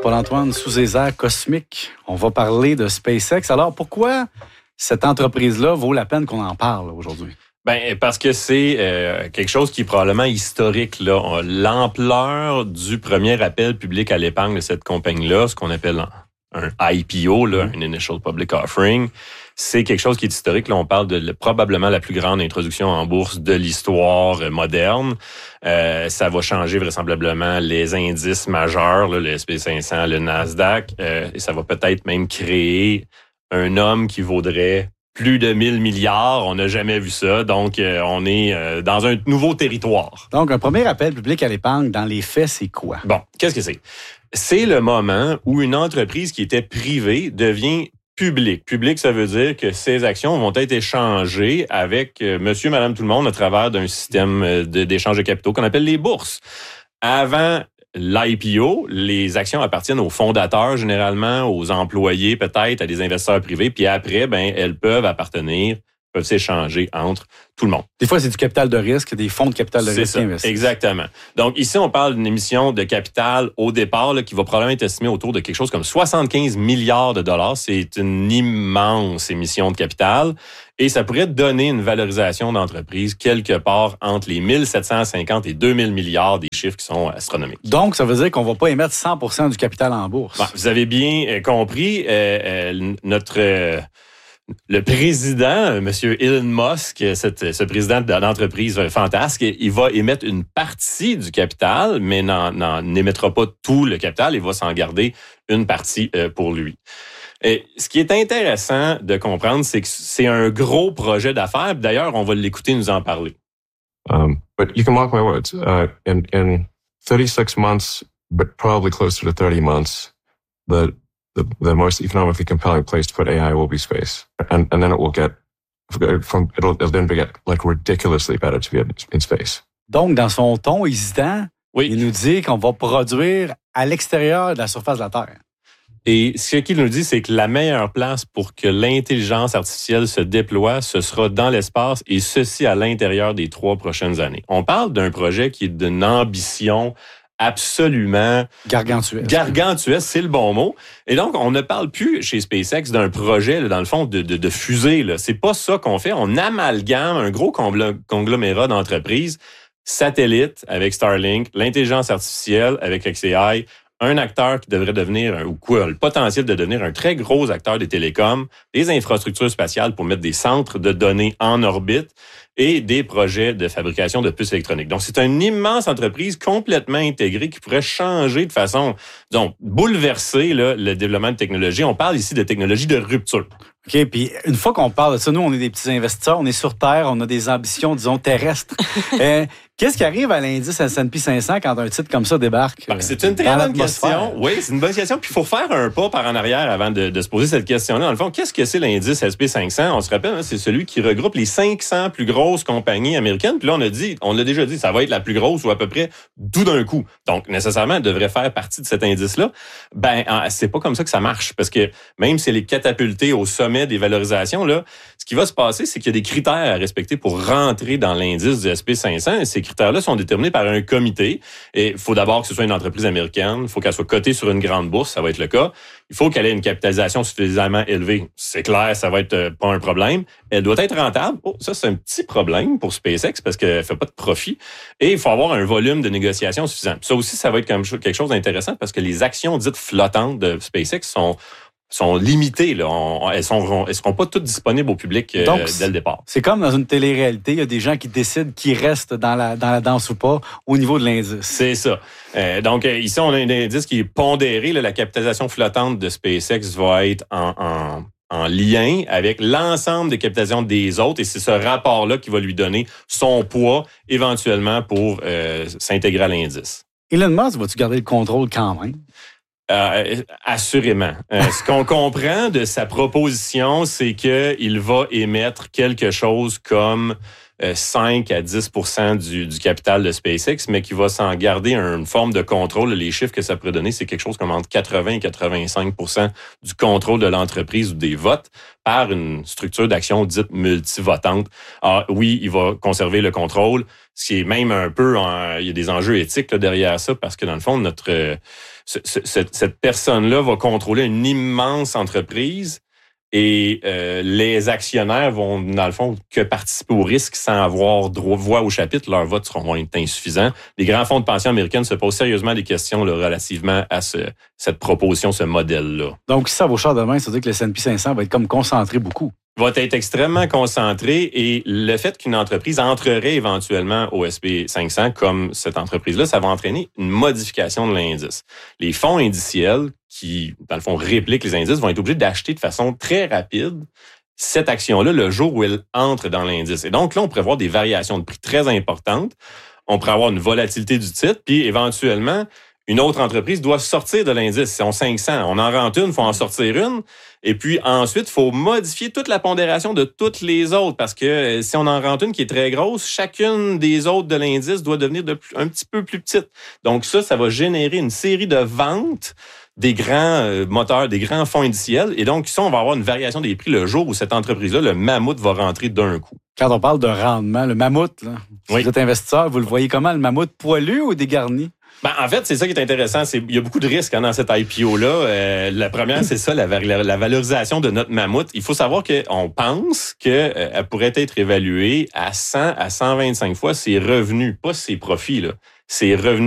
Paul-Antoine, sous les airs cosmiques. On va parler de SpaceX. Alors, pourquoi cette entreprise-là vaut la peine qu'on en parle aujourd'hui? Ben parce que c'est quelque chose qui est probablement historique, là. L'ampleur du premier appel public à l'épargne de cette compagnie-là, ce qu'on appelle un IPO, là, un Initial Public Offering, c'est quelque chose qui est historique. Là, on parle de probablement la plus grande introduction en bourse de l'histoire moderne. Ça va changer vraisemblablement les indices majeurs, là, le SP 500, le Nasdaq, et ça va peut-être même créer un homme qui vaudrait plus de 1000 milliards. On n'a jamais vu ça. Donc, on est dans un nouveau territoire. Donc, un premier appel public à l'épargne, dans les faits, c'est quoi? Bon, qu'est-ce que c'est? C'est le moment où une entreprise qui était privée devient publique. Publique, ça veut dire que ses actions vont être échangées avec monsieur, madame, tout le monde à travers d'un système d'échange de capitaux qu'on appelle les bourses. Avant l'IPO, les actions appartiennent aux fondateurs généralement, aux employés peut-être, à des investisseurs privés. Puis après, elles peuvent s'échanger entre tout le monde. Des fois, c'est du capital de risque, des fonds de capital de risque investis. Exactement. Donc ici, on parle d'une émission de capital au départ là, qui va probablement être estimée autour de quelque chose comme 75 milliards de dollars. C'est une immense émission de capital et ça pourrait donner une valorisation d'entreprise quelque part entre les 1750 et 2000 milliards, des chiffres qui sont astronomiques. Donc, ça veut dire qu'on ne va pas émettre 100% du capital en bourse. Bon, vous avez bien compris, le président, M. Elon Musk, ce président d'entreprise fantasque, il va émettre une partie du capital, mais n'émettra pas tout le capital. Il va s'en garder une partie pour lui. Et ce qui est intéressant de comprendre, c'est que c'est un gros projet d'affaires. D'ailleurs, on va l'écouter nous en parler. But you can mark my words. In 36 months, but probably closer to 30 months, the most economically compelling place to put AI will be space. And then it'll then get like ridiculously better to be in space. Donc, dans son ton hésitant, oui, il nous dit qu'on va produire à l'extérieur de la surface de la Terre. Et ce qu'il nous dit, c'est que la meilleure place pour que l'intelligence artificielle se déploie, ce sera dans l'espace et ceci à l'intérieur des 3 prochaines années. On parle d'un projet qui est d'une ambition absolument gargantuesque, c'est le bon mot. Et donc, on ne parle plus chez SpaceX d'un projet, là, dans le fond, de fusée. Là. C'est pas ça qu'on fait. On amalgame un gros conglomérat d'entreprises, satellites avec Starlink, l'intelligence artificielle avec xAI, un acteur qui devrait devenir, le potentiel de devenir un très gros acteur des télécoms, des infrastructures spatiales pour mettre des centres de données en orbite et des projets de fabrication de puces électroniques. Donc, c'est une immense entreprise complètement intégrée qui pourrait changer de façon, disons, bouleverser là, le développement de technologie. On parle ici de technologie de rupture. OK, puis une fois qu'on parle de ça, nous, on est des petits investisseurs, on est sur Terre, on a des ambitions, disons, terrestres. Qu'est-ce qui arrive à l'indice S&P 500 quand un titre comme ça débarque? C'est une très bonne question. Oui, c'est une bonne question. Puis il faut faire un pas par en arrière avant de se poser cette question-là. Dans le fond, qu'est-ce que c'est l'indice S&P 500? On se rappelle, c'est celui qui regroupe les 500 plus grosses compagnies américaines. Puis là, on l'a déjà dit, ça va être la plus grosse ou à peu près tout d'un coup. Donc, nécessairement, elle devrait faire partie de cet indice-là. C'est pas comme ça que ça marche. Parce que même si elle est catapultée au sommet des valorisations, là, ce qui va se passer, c'est qu'il y a des critères à respecter pour rentrer dans l'indice du S&P 500. Et ces critères-là sont déterminés par un comité. Et il faut d'abord que ce soit une entreprise américaine. Il faut qu'elle soit cotée sur une grande bourse. Ça va être le cas. Il faut qu'elle ait une capitalisation suffisamment élevée. C'est clair, ça va être pas un problème. Elle doit être rentable. Oh, ça, c'est un petit problème pour SpaceX parce qu'elle fait pas de profit. Et il faut avoir un volume de négociation suffisant. Ça aussi, ça va être quelque chose d'intéressant parce que les actions dites flottantes de SpaceX sont limitées. Là. Elles seront pas toutes disponibles au public dès le départ. C'est comme dans une télé-réalité, il y a des gens qui décident qui restent dans la danse ou pas au niveau de l'indice. C'est ça. Donc, ici, on a un indice qui est pondéré. Là, la capitalisation flottante de SpaceX va être en lien avec l'ensemble des capitalisations des autres et c'est ce rapport-là qui va lui donner son poids éventuellement pour s'intégrer à l'indice. Elon Musk, vas-tu garder le contrôle quand même? Assurément. Ce qu'on comprend de sa proposition, c'est qu'il va émettre quelque chose comme 5 à 10% du capital de SpaceX, mais qui va s'en garder une forme de contrôle. Les chiffres que ça pourrait donner, c'est quelque chose comme entre 80 et 85% du contrôle de l'entreprise ou des votes par une structure d'action dite multivotante. Alors, oui, il va conserver le contrôle, ce qui est même un peu... il y a des enjeux éthiques là, derrière ça, parce que dans le fond, cette personne-là va contrôler une immense entreprise. Et les actionnaires vont, dans le fond, que participer au risque sans avoir voix au chapitre. Leurs votes vont être insuffisants. Les grands fonds de pension américains se posent sérieusement des questions là, relativement à cette proposition, ce modèle-là. Donc, si ça vaut cher demain, ça veut dire que le S&P 500 va être comme concentré beaucoup. Va être extrêmement concentré et le fait qu'une entreprise entrerait éventuellement au S&P 500 comme cette entreprise-là, ça va entraîner une modification de l'indice. Les fonds indiciels qui, dans le fond, répliquent les indices vont être obligés d'acheter de façon très rapide cette action-là le jour où elle entre dans l'indice. Et donc là, on pourrait avoir des variations de prix très importantes. On pourrait avoir une volatilité du titre, puis éventuellement, une autre entreprise doit sortir de l'indice. Si on 500, on en rentre une, il faut en sortir une. Et puis ensuite, il faut modifier toute la pondération de toutes les autres parce que si on en rentre une qui est très grosse, chacune des autres de l'indice doit devenir un petit peu plus petite. Donc ça va générer une série de ventes des grands moteurs, des grands fonds indiciels. Et donc, ça, on va avoir une variation des prix le jour où cette entreprise-là, le mammouth, va rentrer d'un coup. Quand on parle de rendement, le mammouth, là, si oui. Vous êtes investisseur, vous le voyez comment, le mammouth, poilu ou dégarni? En fait, c'est ça qui est intéressant. Il y a beaucoup de risques dans cette IPO-là. La première, c'est ça, la valorisation de notre mammouth. Il faut savoir qu'on pense qu'elle pourrait être évaluée à 100 à 125 fois ses revenus, pas ses profits, là. Ses revenus